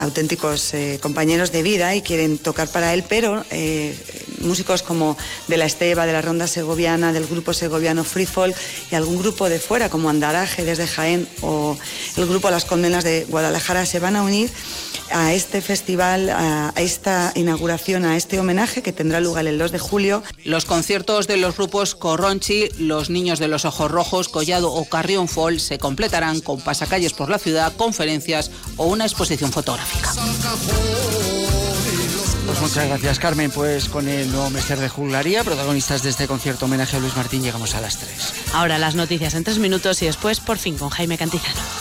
auténticos compañeros de vida y quieren tocar para él, pero músicos como de la Esteba, de la Ronda Segoviana, del grupo segoviano Free Folk y algún grupo de fuera como Andaraje desde Jaén o el grupo Las Colmenas de Guadalajara se van a unir a este festival, a esta inauguración, a este homenaje que tendrá lugar el 2 de julio. Los conciertos de los grupos Corronchi, Los Niños de los Ojos Rojos, Collado o Carrión Folk se completarán con pasacalles por la ciudad, conferencias o una exposición fotográfica. Pues muchas gracias, Carmen. Pues con el nuevo Mester de Juglaría, protagonistas de este concierto homenaje a Luis Martín, llegamos a las 3. Ahora las noticias en 3 minutos y después, por fin, con Jaime Cantizano.